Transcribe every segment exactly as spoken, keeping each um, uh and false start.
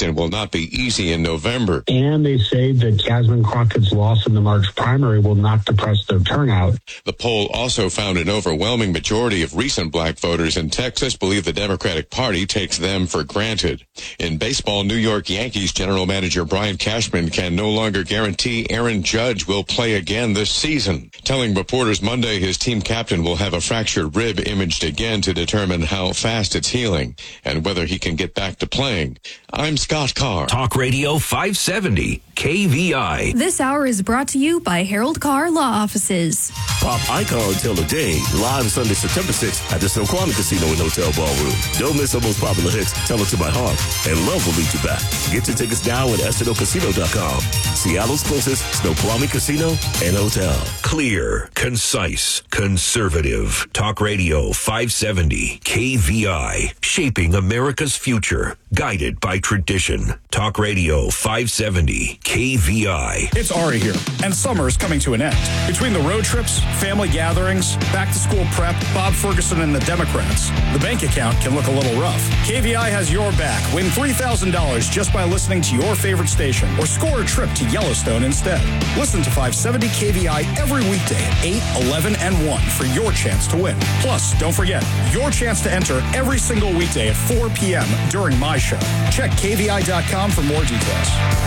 Paxton will not be easy in November. And they say that Jasmine Crockett's loss in the March primary will not depress their turnout. The poll also found an overwhelming majority of recent black voters in Texas believe the Democratic Party takes them for granted. In baseball, New York Yankees general manager Brian Cashman can no longer guarantee Aaron Judge will play again this season, telling reporters Monday his team captain will have a fractured rib imaged again to determine how fast it's healing and whether he can get back to playing. I'm Scott Carr. Talk Radio five seventy, K V I. This hour is brought to you by Harold Carr Law Offices. Pop Icon Till the Day, live Sunday, September sixth at the Snoqualmie Casino and Hotel Ballroom. Don't miss our most popular hits, Tell It to My Heart, and Love Will Lead You Back. Get your tickets now at S N O casino dot com. Seattle's closest Snoqualmie Casino and Hotel. Clear, concise, conservative. Talk Radio five seventy, K V I. Shaping America's future. Guided by tradition. Talk Radio five seventy, K V I. It's Ari here, and summer is coming to an end. Between the road trips, family gatherings, back-to-school prep, Bob Ferguson and the Democrats, the bank account can look a little rough. K V I has your back. Win three thousand dollars just by listening to your favorite station, or score a trip to Yellowstone instead. Listen to five seventy K V I every weekday at eight, eleven, and one for your chance to win. Plus, don't forget, your chance to enter every single weekday at four p.m. during my show. Check K V I dot com for more details.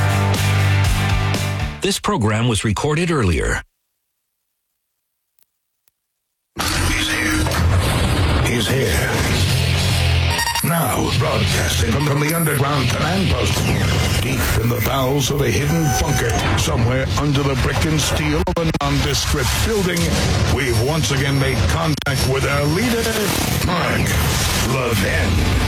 This program was recorded earlier. He's here. He's here. Now, broadcasting from, from the underground command post, deep in the bowels of a hidden bunker, somewhere under the brick and steel of a nondescript building, we've once again made contact with our leader, Mark Levin.